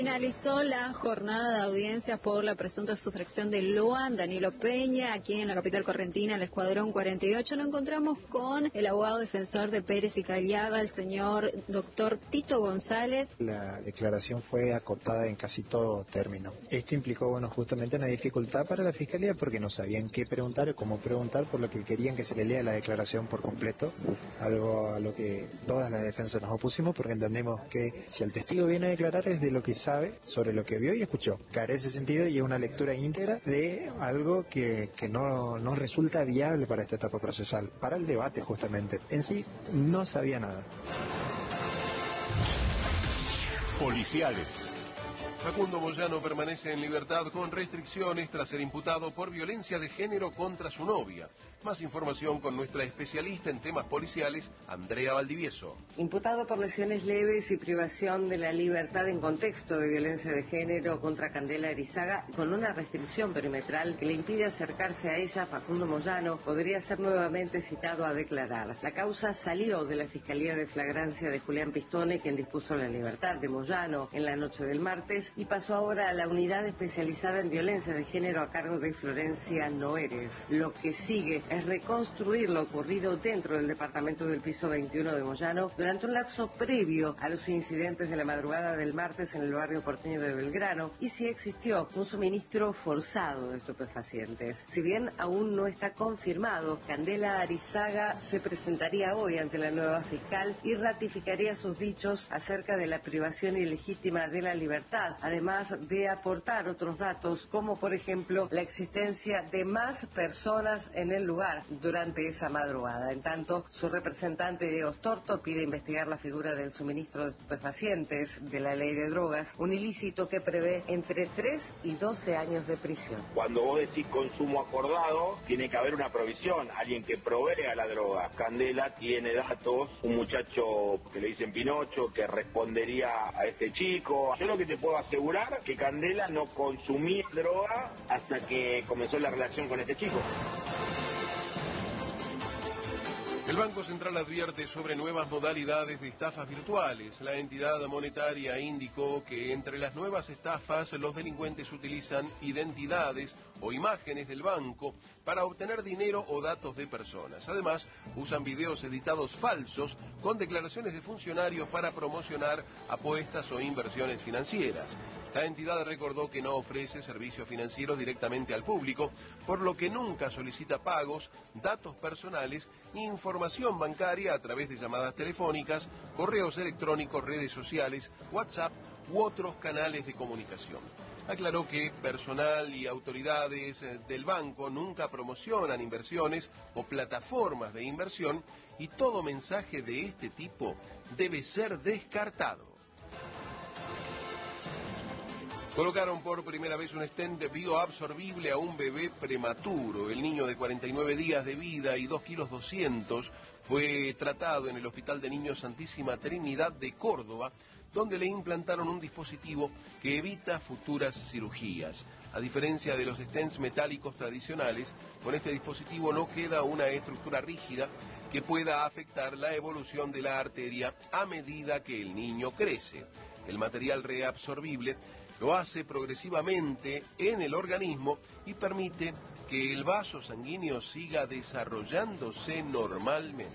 Finalizó la jornada de audiencias por la presunta sustracción de Luan Danilo Peña. Aquí en la capital correntina, el Escuadrón 48, nos encontramos con el abogado defensor de Pérez y Cagliaga, el señor doctor Tito González. La declaración fue acotada en casi todo término. Esto implicó, justamente una dificultad para la Fiscalía porque no sabían qué preguntar o cómo preguntar, por lo que querían que se le lea la declaración por completo, algo a lo que todas las defensas nos opusimos porque entendemos que si el testigo viene a declarar es de lo que sabe sobre lo que vio y escuchó. Carece sentido y es una lectura íntegra de algo que no resulta viable para esta etapa procesal, para el debate justamente. En sí, no sabía nada. Policiales. Facundo Moyano permanece en libertad con restricciones tras ser imputado por violencia de género contra su novia. Más información con nuestra especialista en temas policiales, Andrea Valdivieso. Imputado por lesiones leves y privación de la libertad en contexto de violencia de género contra Candela Arizaga, con una restricción perimetral que le impide acercarse a ella, Facundo Moyano podría ser nuevamente citado a declarar. La causa salió de la Fiscalía de Flagrancia de Julián Pistone, quien dispuso la libertad de Moyano en la noche del martes, y pasó ahora a la unidad especializada en violencia de género a cargo de Florencia Noeres. Lo que sigue es reconstruir lo ocurrido dentro del departamento del piso 21 de Moyano durante un lapso previo a los incidentes de la madrugada del martes en el barrio porteño de Belgrano y si existió un suministro forzado de estupefacientes. Si bien aún no está confirmado, Candela Arizaga se presentaría hoy ante la nueva fiscal y ratificaría sus dichos acerca de la privación ilegítima de la libertad, además de aportar otros datos como por ejemplo la existencia de más personas en el lugar durante esa madrugada. En tanto, su representante Diego Storto pide investigar la figura del suministro de estupefacientes de la ley de drogas, un ilícito que prevé entre 3 y 12 años de prisión. Cuando vos decís consumo acordado, tiene que haber una provisión, alguien que provea la droga. Candela tiene datos, un muchacho que le dicen Pinocho, que respondería a este chico. Yo lo que te puedo asegurar que Candela no consumía droga hasta que comenzó la relación con este chico. El Banco Central advierte sobre nuevas modalidades de estafas virtuales. La entidad monetaria indicó que entre las nuevas estafas los delincuentes utilizan identidades o imágenes del banco para obtener dinero o datos de personas. Además, usan videos editados falsos con declaraciones de funcionarios para promocionar apuestas o inversiones financieras. La entidad recordó que no ofrece servicios financieros directamente al público, por lo que nunca solicita pagos, datos personales ni información bancaria a través de llamadas telefónicas, correos electrónicos, redes sociales, WhatsApp u otros canales de comunicación. Aclaró que personal y autoridades del banco nunca promocionan inversiones o plataformas de inversión y todo mensaje de este tipo debe ser descartado. Colocaron por primera vez un stent bioabsorbible a un bebé prematuro. El niño de 49 días de vida y 2,2 kilos fue tratado en el Hospital de Niños Santísima Trinidad de Córdoba, donde le implantaron un dispositivo que evita futuras cirugías. A diferencia de los stents metálicos tradicionales, con este dispositivo no queda una estructura rígida que pueda afectar la evolución de la arteria a medida que el niño crece. El material reabsorbible lo hace progresivamente en el organismo y permite que el vaso sanguíneo siga desarrollándose normalmente.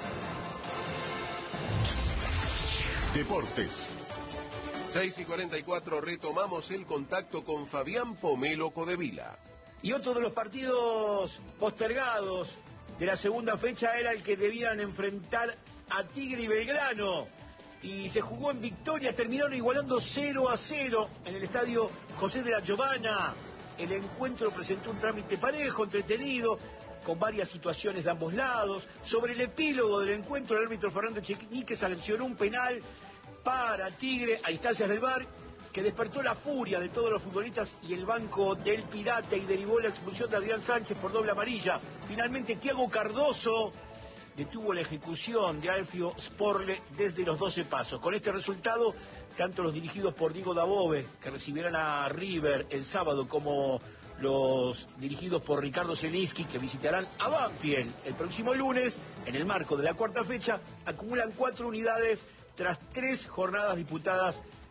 Deportes. 6:44, retomamos el contacto con Fabián Pomelo Codevila. Y otro de los partidos postergados de la segunda fecha era el que debían enfrentar a Tigre y Belgrano. Y se jugó en Victoria, terminaron igualando 0-0 en el estadio José de la Giovana. El encuentro presentó un trámite parejo, entretenido, con varias situaciones de ambos lados. Sobre el epílogo del encuentro, el árbitro Fernando Echenique sancionó un penal para Tigre a instancias del VAR, que despertó la furia de todos los futbolistas y el banco del Pirata y derivó la expulsión de Adrián Sánchez por doble amarilla. Finalmente, Thiago Cardoso detuvo la ejecución de Alfio Sporle desde los 12 pasos. Con este resultado, tanto los dirigidos por Diego Dabove, que recibirán a River el sábado, como los dirigidos por Ricardo Zielinski, que visitarán a Banfield el próximo lunes, en el marco de la cuarta fecha, acumulan 4 unidades tras 3 jornadas disputadas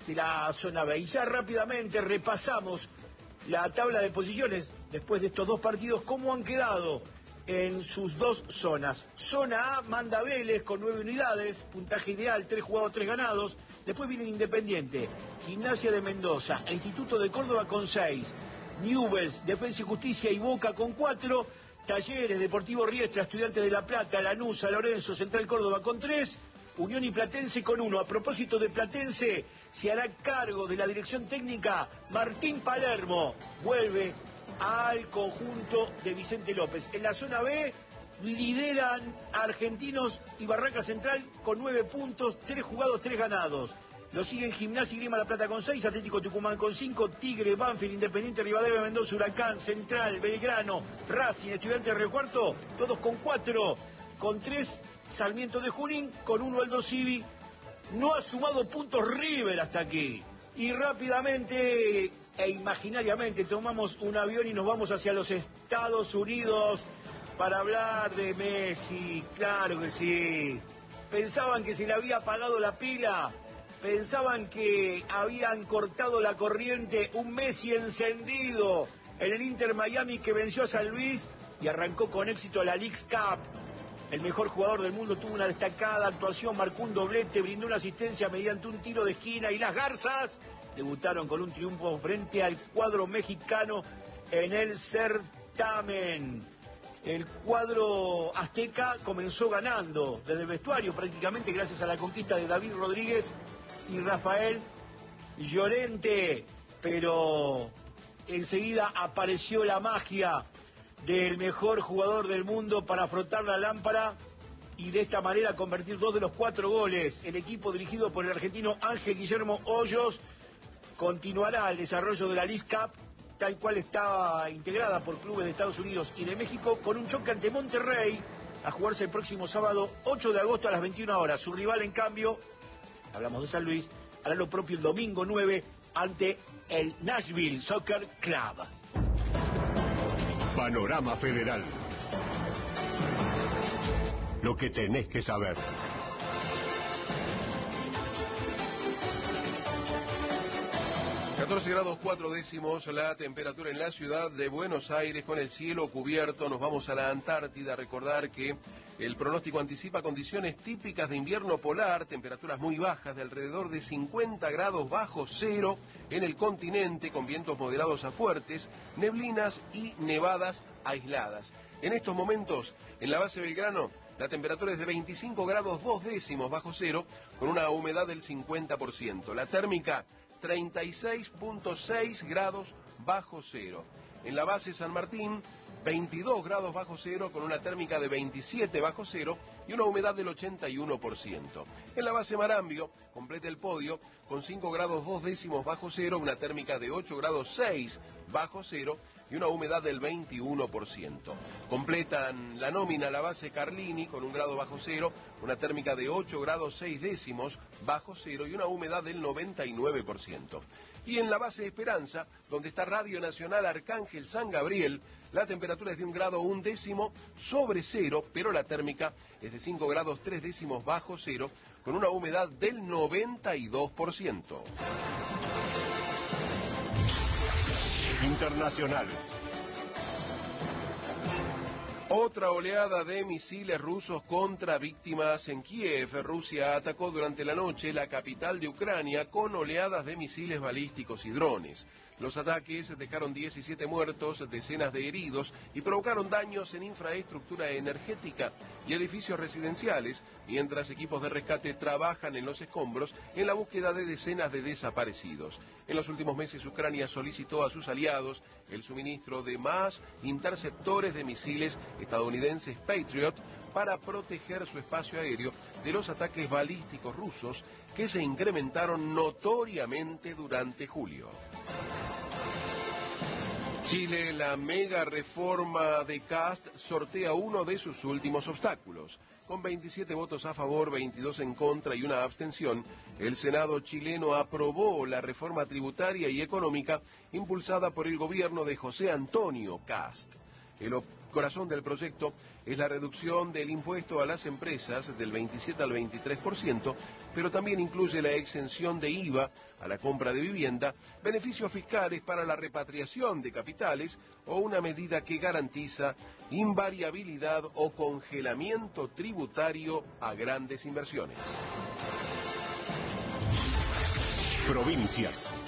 de la zona B. Y ya rápidamente repasamos la tabla de posiciones después de estos dos partidos, cómo han quedado en sus dos zonas. Zona A manda Vélez con 9 unidades, puntaje ideal, 3 jugados, 3 ganados. Después viene Independiente, Gimnasia de Mendoza, Instituto de Córdoba con 6, Newell's, Defensa y Justicia y Boca con 4, Talleres, Deportivo Riestra, Estudiantes de La Plata, Lanús, San Lorenzo, Central Córdoba con 3, Unión y Platense con 1. A propósito de Platense, se hará cargo de la dirección técnica Martín Palermo. Vuelve al conjunto de Vicente López. En la zona B lideran Argentinos y Barraca Central con 9 puntos, 3 jugados, 3 ganados. Lo siguen Gimnasia y Grima La Plata con 6, Atlético Tucumán con 5, Tigre, Banfield, Independiente, Rivadavia, Mendoza, Huracán, Central, Belgrano, Racing, Estudiantes de Río Cuarto, todos con 4, con 3, Sarmiento de Junín, con 1 Aldo Civi. No ha sumado puntos River hasta aquí. Y rápidamente e imaginariamente tomamos un avión y nos vamos hacia los Estados Unidos para hablar de Messi. Claro que sí. Pensaban que se le había apagado la pila. Pensaban que habían cortado la corriente. Un Messi encendido en el Inter Miami que venció a San Luis y arrancó con éxito la Leagues Cup. El mejor jugador del mundo tuvo una destacada actuación, marcó un doblete, brindó una asistencia mediante un tiro de esquina y las Garzas debutaron con un triunfo frente al cuadro mexicano en el certamen. El cuadro azteca comenzó ganando desde el vestuario prácticamente gracias a la conquista de David Rodríguez y Rafael Llorente, pero enseguida apareció la magia del mejor jugador del mundo para frotar la lámpara y de esta manera convertir 2 de los 4 goles. El equipo dirigido por el argentino Ángel Guillermo Hoyos continuará el desarrollo de la Leagues Cup, tal cual estaba integrada por clubes de Estados Unidos y de México, con un choque ante Monterrey a jugarse el próximo sábado 8 de agosto a las 21 horas. Su rival, en cambio, hablamos de San Luis, hará lo propio el domingo 9 ante el Nashville Soccer Club. Panorama Federal. Lo que tenés que saber. ...14°4", la temperatura en la ciudad de Buenos Aires con el cielo cubierto. Nos vamos a la Antártida. Recordar que el pronóstico anticipa condiciones típicas de invierno polar, temperaturas muy bajas de alrededor de 50 grados bajo cero en el continente, con vientos moderados a fuertes, neblinas y nevadas aisladas. En estos momentos, en la base Belgrano, la temperatura es de 25 grados 2 décimos bajo cero, con una humedad del 50%. La térmica, 36.6 grados bajo cero. En la base San Martín, 22 grados bajo cero con una térmica de 27 bajo cero y una humedad del 81%. En la base Marambio, completa el podio con 5 grados 2 décimos bajo cero, una térmica de 8 grados 6 bajo cero y una humedad del 21%. Completan la nómina la base Carlini con 1 grado bajo cero, una térmica de 8 grados 6 décimos bajo cero y una humedad del 99%. Y en la base Esperanza, donde está Radio Nacional Arcángel San Gabriel, la temperatura es de 1 grado 1 décimo sobre cero, pero la térmica es de 5 grados 3 décimos bajo cero, con una humedad del 92%. Internacionales. Otra oleada de misiles rusos contra víctimas en Kiev. Rusia atacó durante la noche la capital de Ucrania con oleadas de misiles balísticos y drones. Los ataques dejaron 17 muertos, decenas de heridos y provocaron daños en infraestructura energética y edificios residenciales, mientras equipos de rescate trabajan en los escombros en la búsqueda de decenas de desaparecidos. En los últimos meses, Ucrania solicitó a sus aliados el suministro de más interceptores de misiles estadounidenses Patriot para proteger su espacio aéreo de los ataques balísticos rusos que se incrementaron notoriamente durante julio. Chile, la mega reforma de Kast sortea uno de sus últimos obstáculos. Con 27 votos a favor, 22 en contra y una abstención, el Senado chileno aprobó la reforma tributaria y económica impulsada por el gobierno de José Antonio Kast. El corazón del proyecto es la reducción del impuesto a las empresas del 27 al 23%, pero también incluye la exención de IVA a la compra de vivienda, beneficios fiscales para la repatriación de capitales o una medida que garantiza invariabilidad o congelamiento tributario a grandes inversiones. Provincias.